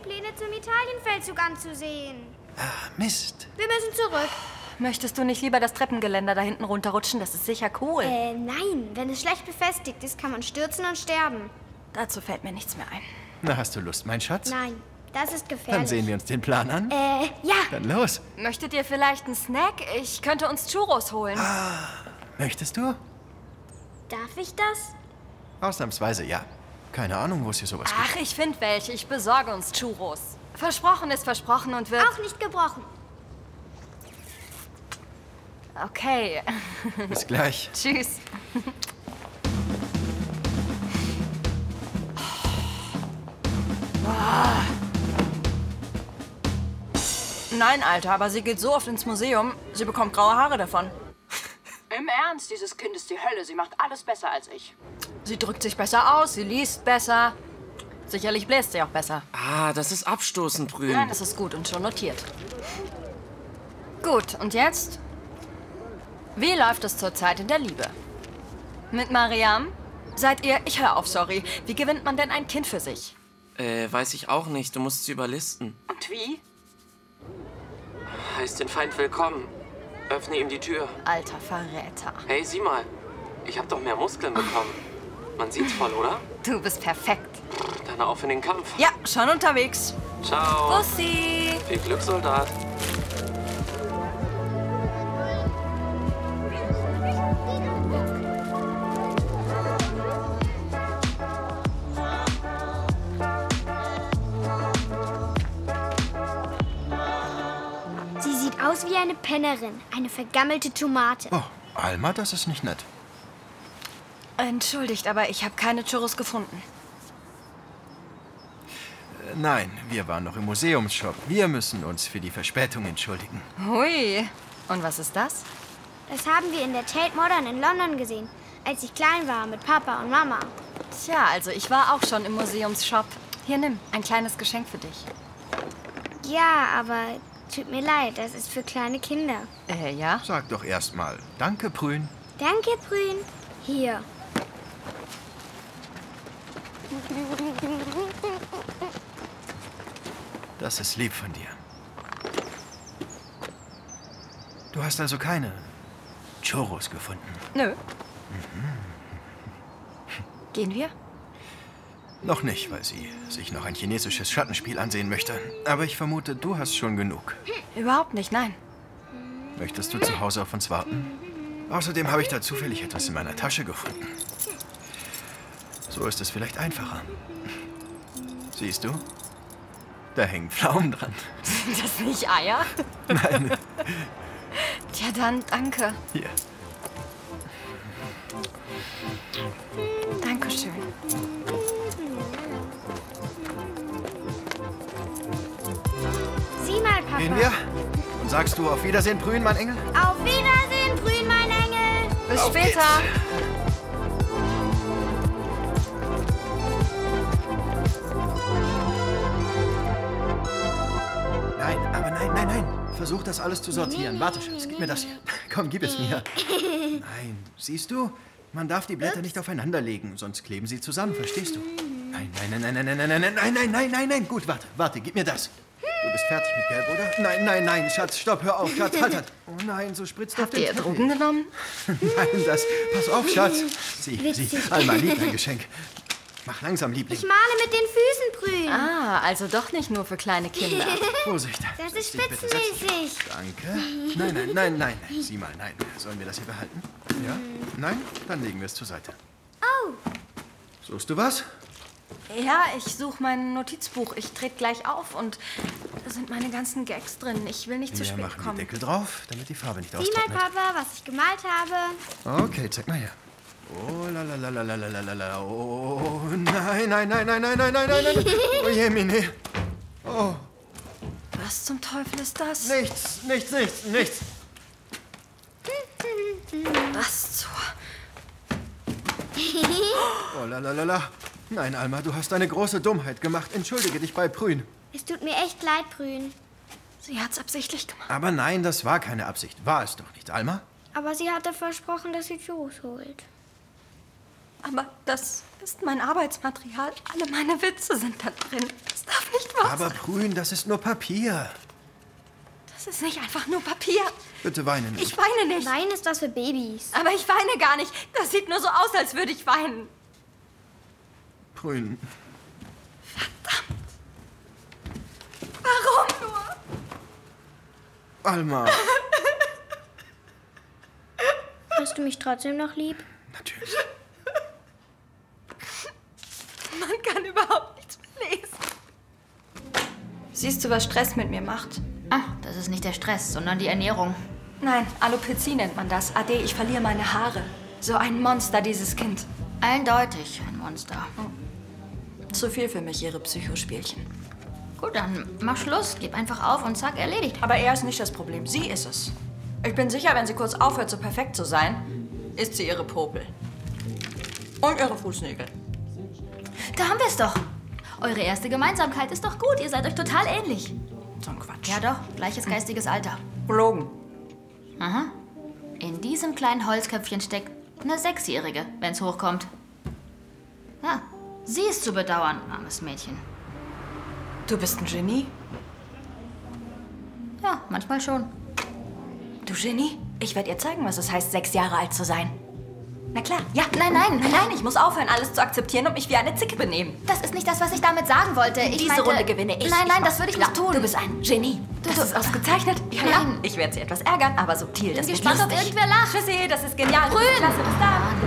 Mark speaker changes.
Speaker 1: Pläne zum Italienfeldzug anzusehen.
Speaker 2: Ah, Mist.
Speaker 1: Wir müssen zurück.
Speaker 3: Möchtest du nicht lieber das Treppengeländer da hinten runterrutschen? Das ist sicher cool.
Speaker 1: Nein. Wenn es schlecht befestigt ist, kann man stürzen und sterben.
Speaker 3: Dazu fällt mir nichts mehr ein.
Speaker 2: Na, hast du Lust, mein Schatz?
Speaker 1: Nein, das ist gefährlich.
Speaker 2: Dann sehen wir uns den Plan an.
Speaker 1: Ja.
Speaker 2: Dann los.
Speaker 3: Möchtet ihr vielleicht einen Snack? Ich könnte uns Churros holen.
Speaker 2: Möchtest du?
Speaker 1: Darf ich das?
Speaker 2: Ausnahmsweise, ja. Keine Ahnung, wo es hier sowas gibt.
Speaker 3: Ach, ich finde welche. Ich besorge uns Churros. Versprochen ist versprochen und wird...
Speaker 1: Auch nicht gebrochen.
Speaker 3: Okay.
Speaker 2: Bis gleich.
Speaker 3: Tschüss. Nein, Alter, aber sie geht so oft ins Museum, sie bekommt graue Haare davon.
Speaker 4: Im Ernst, dieses Kind ist die Hölle. Sie macht alles besser als ich.
Speaker 3: Sie drückt sich besser aus, sie liest besser. Sicherlich bläst sie auch besser.
Speaker 5: Ah, das ist abstoßend, Brün.
Speaker 3: Nein, das ist gut und schon notiert. Gut, und jetzt? Wie läuft es zurzeit in der Liebe? Mit Mariam? Seid ihr... Ich hör auf, sorry. Wie gewinnt man denn ein Kind für sich?
Speaker 5: Weiß ich auch nicht. Du musst sie überlisten.
Speaker 4: Und wie?
Speaker 5: Heißt den Feind willkommen. Öffne ihm die Tür.
Speaker 3: Alter Verräter.
Speaker 5: Hey, sieh mal. Ich hab doch mehr Muskeln bekommen. Man sieht's voll, oder?
Speaker 3: Du bist perfekt.
Speaker 5: Dann auf in den Kampf.
Speaker 3: Ja, schon unterwegs.
Speaker 5: Ciao.
Speaker 3: Bussi.
Speaker 5: Viel Glück, Soldat.
Speaker 1: Sie sieht aus wie eine Pennerin. Eine vergammelte Tomate.
Speaker 2: Oh, Alma, das ist nicht nett.
Speaker 3: Entschuldigt, aber ich habe keine Churros gefunden.
Speaker 2: Nein, wir waren noch im Museumsshop. Wir müssen uns für die Verspätung entschuldigen.
Speaker 3: Hui. Und was ist das?
Speaker 1: Das haben wir in der Tate Modern in London gesehen, als ich klein war mit Papa und Mama.
Speaker 3: Tja, also ich war auch schon im Museumsshop. Hier, nimm. Ein kleines Geschenk für dich.
Speaker 1: Ja, aber tut mir leid, das ist für kleine Kinder.
Speaker 3: Ja?
Speaker 2: Sag doch erst mal Danke, Prün.
Speaker 1: Danke, Prün. Hier.
Speaker 2: Das ist lieb von dir. Du hast also keine Churros gefunden?
Speaker 3: Nö. Gehen wir?
Speaker 2: Noch nicht, weil sie sich noch ein chinesisches Schattenspiel ansehen möchte. Aber ich vermute, du hast schon genug.
Speaker 3: Überhaupt nicht, nein.
Speaker 2: Möchtest du zu Hause auf uns warten? Außerdem habe ich da zufällig etwas in meiner Tasche gefunden. So ist es vielleicht einfacher. Siehst du? Da hängen Pflaumen dran.
Speaker 3: Sind das nicht Eier?
Speaker 2: Nein.
Speaker 3: Tja, dann danke.
Speaker 2: Hier.
Speaker 3: Dankeschön.
Speaker 1: Sieh mal, Papa.
Speaker 2: Gehen wir? Und sagst du auf Wiedersehen, Prün, mein Engel?
Speaker 1: Auf Wiedersehen, Prün, mein Engel.
Speaker 3: Bis
Speaker 2: Auf
Speaker 3: später.
Speaker 2: geht's. Nein, aber nein. Versuch das alles zu sortieren. Warte, Schatz, gib mir das hier. Komm, gib es mir. Nein, siehst du? Man darf die Blätter nicht aufeinander legen, sonst kleben sie zusammen, verstehst du? Nein. Gut, warte, gib mir das. Du bist fertig mit Gelb, oder? Nein, Schatz, stopp, hör auf, Schatz, halt. Oh nein, so spritzt auf
Speaker 3: Habt
Speaker 2: den
Speaker 3: ihr
Speaker 2: Teppich.
Speaker 3: Drogen genommen?
Speaker 2: Nein, pass auf, Schatz. Sieh,
Speaker 1: Witzig.
Speaker 2: Alma, lieb dein Geschenk. Mach langsam, Liebling.
Speaker 1: Ich male mit den Füßen, Prün.
Speaker 3: Ah, also doch nicht nur für kleine Kinder.
Speaker 2: Vorsicht.
Speaker 1: Das ist
Speaker 2: Setz dich bitte, setz dich.
Speaker 1: spitzenmäßig.
Speaker 2: Danke. Nein. Sieh mal, nein. Sollen wir das hier behalten? Ja? Nein? Dann legen wir es zur Seite.
Speaker 1: Oh,
Speaker 2: Suchst du was?
Speaker 3: Ja, ich suche mein Notizbuch. Ich trete gleich auf und da sind meine ganzen Gags drin. Ich will nicht zu
Speaker 2: Wir
Speaker 3: spät
Speaker 2: machen
Speaker 3: kommen.
Speaker 2: den Deckel drauf, damit die Farbe nicht
Speaker 1: sieh mal,
Speaker 2: austrocknet.
Speaker 1: Papa, was ich gemalt habe.
Speaker 2: Okay, zeig mal her. Oh, la. Oh, nein. Oh je, Mine. Oh,
Speaker 3: Was zum Teufel ist das?
Speaker 2: nichts.
Speaker 3: Was zur...
Speaker 2: Oh, la. Nein, Alma, du hast eine große Dummheit gemacht. Entschuldige dich bei Prün.
Speaker 1: Es tut mir echt leid, Prün.
Speaker 3: Sie hat's absichtlich gemacht.
Speaker 2: Aber nein, das war keine Absicht. War es doch nicht, Alma?
Speaker 1: Aber sie hatte versprochen, dass sie Churros holt.
Speaker 3: Aber das ist mein Arbeitsmaterial. Alle meine Witze sind da drin. Das darf nicht wahr
Speaker 2: Aber
Speaker 3: sein.
Speaker 2: Prün, das ist nur Papier.
Speaker 3: Das ist nicht einfach nur Papier.
Speaker 2: Bitte weine nicht.
Speaker 3: Ich weine nicht.
Speaker 1: Wein ist was für Babys.
Speaker 3: Aber ich weine gar nicht. Das sieht nur so aus, als würde ich weinen.
Speaker 2: Prün.
Speaker 3: Warum nur?
Speaker 2: Alma.
Speaker 1: Hast du mich trotzdem noch lieb?
Speaker 2: Natürlich.
Speaker 3: Man kann überhaupt nichts mehr lesen. Siehst du, was Stress mit mir macht?
Speaker 6: Ah, das ist nicht der Stress, sondern die Ernährung.
Speaker 3: Nein, Alopezie nennt man das. Ade, ich verliere meine Haare. So ein Monster, dieses Kind.
Speaker 6: Eindeutig ein Monster.
Speaker 3: Zu viel für mich, ihre Psychospielchen.
Speaker 6: Gut, dann mach Schluss, gib einfach auf und zack, erledigt.
Speaker 3: Aber er ist nicht das Problem, sie ist es. Ich bin sicher, wenn sie kurz aufhört, so perfekt zu sein, isst sie ihre Popel. Und ihre Fußnägel.
Speaker 6: Da haben wir es doch. Eure erste Gemeinsamkeit ist doch gut, ihr seid euch total ähnlich.
Speaker 3: So ein Quatsch.
Speaker 6: Ja doch, gleiches geistiges Alter.
Speaker 3: Gelogen.
Speaker 6: Aha. In diesem kleinen Holzköpfchen steckt eine 6-Jährige, wenn's hochkommt. Ja, sie ist zu bedauern, armes Mädchen.
Speaker 3: Du bist ein Genie?
Speaker 6: Ja, manchmal schon.
Speaker 3: Du Genie? Ich werde ihr zeigen, was es heißt, 6 Jahre alt zu sein. Na klar. Ja,
Speaker 6: Nein,
Speaker 3: ich muss aufhören, alles zu akzeptieren und mich wie eine Zicke benehmen.
Speaker 6: das ist nicht das, was ich damit sagen wollte. Ich
Speaker 3: Diese
Speaker 6: meinte,
Speaker 3: Runde gewinne ich.
Speaker 6: Nein,
Speaker 3: Ich
Speaker 6: das würde ich
Speaker 3: mach's
Speaker 6: nicht
Speaker 3: klar.
Speaker 6: tun.
Speaker 3: Du bist ein Genie. Das ist ausgezeichnet. Ja.
Speaker 6: Nein.
Speaker 3: Ich werde sie etwas ärgern, aber subtil. Das
Speaker 6: bin
Speaker 3: wird
Speaker 6: gespannt, ob
Speaker 3: lustig.
Speaker 6: irgendwer lacht.
Speaker 3: Tschüssi, das ist genial.
Speaker 6: Grün.
Speaker 3: Klasse, bis dann.